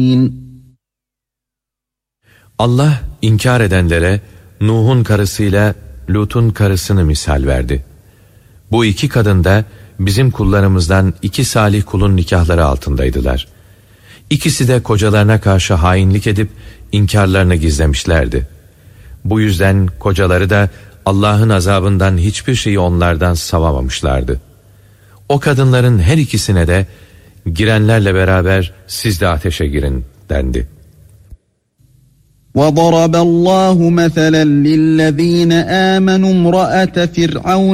Allah inkar edenlere Nuh'un karısıyla Lut'un karısını misal verdi. Bu iki kadın da bizim kullarımızdan iki salih kulun nikahları altındaydılar. İkisi de kocalarına karşı hainlik edip inkarlarını gizlemişlerdi. Bu yüzden kocaları da Allah'ın azabından hiçbir şeyi onlardan savamamışlardı. O kadınların her ikisine de girenlerle beraber siz de ateşe girin dendi. وَضَرَبَ اللّٰهُ مَثَلًا لِلَّذ۪ينَ آمَنُوا امْرَأَةَ فِرْعَوْنَ